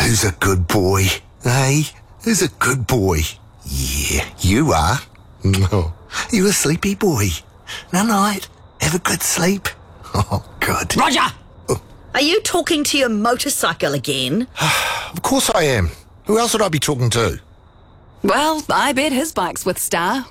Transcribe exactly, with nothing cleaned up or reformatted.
Who's a good boy? Hey, who's a good boy? Yeah, you are. Oh, you a sleepy boy. Night night. Have a good sleep. Oh, God. Roger! Oh. Are you talking to your motorcycle again? Of course I am. Who else would I be talking to? Well, I bet his bike's with Star.